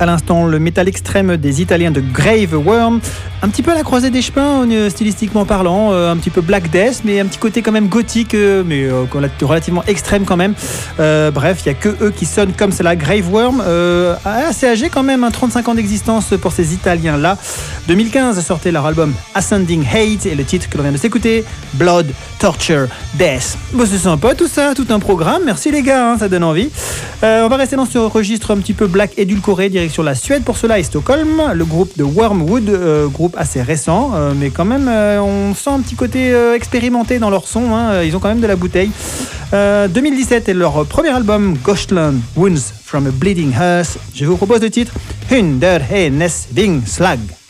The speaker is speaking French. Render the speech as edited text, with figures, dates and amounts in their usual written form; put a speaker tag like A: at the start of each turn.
A: À l'instant, le métal extrême des Italiens de Grave Worm, un petit peu à la croisée des chemins, stylistiquement parlant, un petit peu Black Death, mais un petit côté quand même gothique, mais relativement extrême quand même. Bref, il n'y a que eux qui sonnent comme cela. Grave Worm, assez âgé quand même, 35 ans d'existence pour ces Italiens-là. 2015 sortait leur album Ascending Hate et le titre que l'on vient de s'écouter, Blood, Torture, Death. Bon, c'est sympa tout ça, tout un programme. Merci les gars, ça donne envie. On va rester dans ce registre un petit peu black édulcoré, direction la Suède pour cela et Stockholm. Le groupe de Wormwood, groupe assez récent, mais quand même on sent un petit côté expérimenté dans leur son. Ils ont quand même de la bouteille. 2017 est leur premier album, Ghostland Wounds from a Bleeding Hearth. Je vous propose le titre Hunderhenes Vingslag.